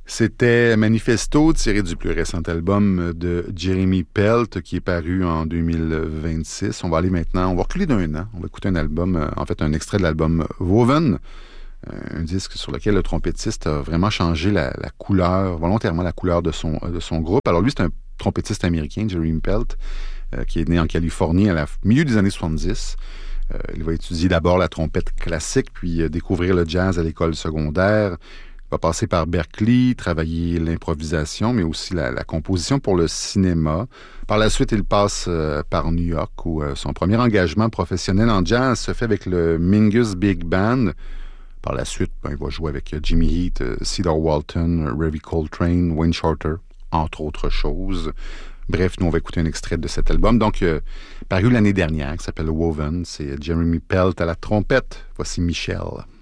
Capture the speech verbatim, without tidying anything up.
C'était Manifesto, tiré du plus récent album de Jeremy Pelt, qui est paru en deux mille vingt-six. On va aller maintenant, on va reculer d'un an. On va écouter un album, en fait un extrait de l'album Woven, un disque sur lequel le trompettiste a vraiment changé la, la couleur, volontairement la couleur de son, de son groupe. Alors lui, c'est un trompettiste américain, Jeremy Pelt, euh, qui est né en Californie à la milieu des années soixante-dix. Euh, il va étudier d'abord la trompette classique, puis euh, découvrir le jazz à l'école secondaire. Il va passer par Berklee, travailler l'improvisation, mais aussi la, la composition pour le cinéma. Par la suite, il passe euh, par New York, où euh, son premier engagement professionnel en jazz se fait avec le Mingus Big Band. Par la suite, ben, il va jouer avec Jimmy Heath, euh, Cedar Walton, Ravi Coltrane, Wayne Shorter, entre autres choses. Bref, nous, on va écouter un extrait de cet album. Donc, euh, paru l'année dernière, qui s'appelle Woven. C'est Jeremy Pelt à la trompette. Voici Michel.